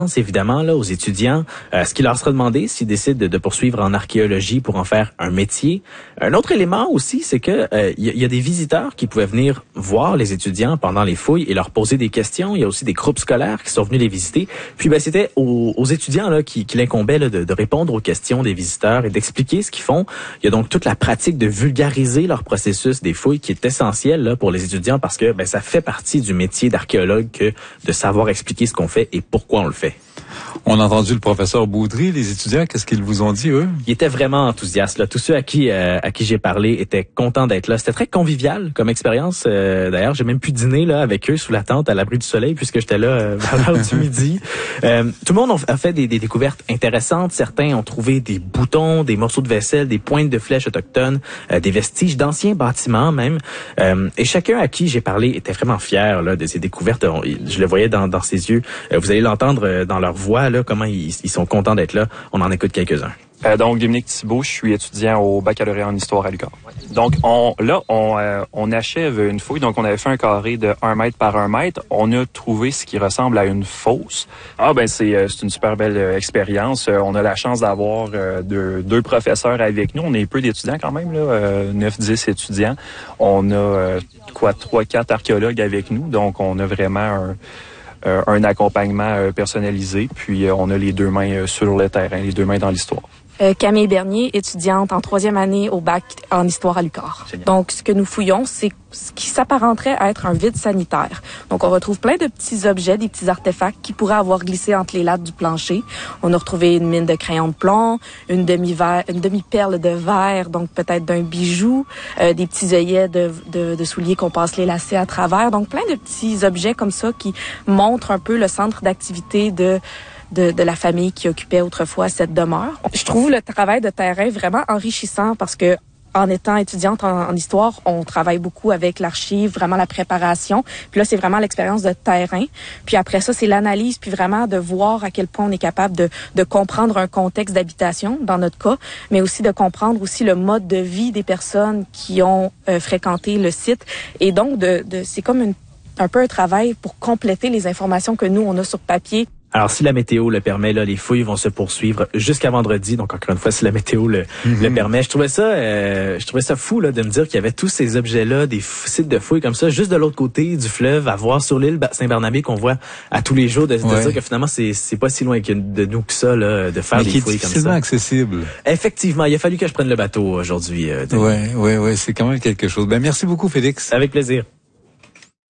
évidemment là aux étudiants ce qui leur sera demandé s'ils décident de poursuivre en archéologie pour en faire un métier. Un autre élément aussi, c'est que il y a des visiteurs qui pouvaient venir voir les étudiants pendant les fouilles et leur poser des questions. Il y a aussi des groupes scolaires qui sont venus les visiter. Puis c'était aux étudiants là qui l'incombait là, de répondre aux questions des visiteurs et d'expliquer ce qu'ils font. Il y a donc toute la pratique de vulgariser leur processus des fouilles qui est essentielle là pour les étudiants parce que ça fait partie du métier d'archéologue que de savoir expliquer ce qu'on fait et pourquoi on le fait. On a entendu le professeur Boudry, les étudiants, qu'est-ce qu'ils vous ont dit, eux? Ils étaient vraiment enthousiastes. Là. Tous ceux à qui j'ai parlé étaient contents d'être là. C'était très convivial comme expérience. D'ailleurs, j'ai même pu dîner là avec eux sous la tente à l'abri du soleil puisque j'étais là vers l'heure du midi. Tout le monde a fait des découvertes intéressantes. Certains ont trouvé des boutons, des morceaux de vaisselle, des pointes de flèches autochtones, des vestiges d'anciens bâtiments même. Et chacun à qui j'ai parlé était vraiment fier là, de ces découvertes. Je le voyais dans ses yeux. Vous allez l'entendre dans leur voix, là, comment ils sont contents d'être là. On en écoute quelques-uns. Donc, Dominique Thibault, je suis étudiant au baccalauréat en histoire à l'UQAM. Donc, on achève une fouille. Donc, on avait fait un carré de 1 mètre par 1 mètre. On a trouvé ce qui ressemble à une fosse. C'est une super belle expérience. On a la chance d'avoir deux professeurs avec nous. On est peu d'étudiants quand même, là, 9-10 étudiants. On a 3-4 archéologues avec nous. Donc, on a vraiment un accompagnement personnalisé. Puis, on a les deux mains sur le terrain, les deux mains dans l'histoire. Camille Bernier, étudiante en 3e année au bac en histoire à l'UQAM. Donc, ce que nous fouillons, c'est ce qui s'apparenterait à être un vide sanitaire. Donc, on retrouve plein de petits objets, des petits artefacts qui pourraient avoir glissé entre les lattes du plancher. On a retrouvé une mine de crayons de plomb, une demi-perle de verre, donc peut-être d'un bijou, des petits œillets de souliers qu'on passe les lacets à travers. Donc, plein de petits objets comme ça qui montrent un peu le centre d'activité de la famille qui occupait autrefois cette demeure. Je trouve le travail de terrain vraiment enrichissant parce que en étant étudiante en histoire, on travaille beaucoup avec l'archive, vraiment la préparation. Puis là, c'est vraiment l'expérience de terrain. Puis après ça, c'est l'analyse, puis vraiment de voir à quel point on est capable de comprendre un contexte d'habitation, dans notre cas, mais aussi de comprendre aussi le mode de vie des personnes qui ont fréquenté le site. Et donc, c'est comme un peu un travail pour compléter les informations que nous, on a sur papier. Alors, si la météo le permet, là, les fouilles vont se poursuivre jusqu'à vendredi. Donc, encore une fois, si la météo le permet. Je trouvais ça fou, là, de me dire qu'il y avait tous ces objets-là, des sites de fouilles comme ça, juste de l'autre côté du fleuve, à voir sur l'île Saint-Barnabé qu'on voit à tous les jours, de dire que finalement, c'est pas si loin de nous que ça, là, de faire des fouilles comme ça. Difficilement accessible. Effectivement, il a fallu que je prenne le bateau aujourd'hui. Oui, c'est quand même quelque chose. Merci beaucoup, Félix. Avec plaisir.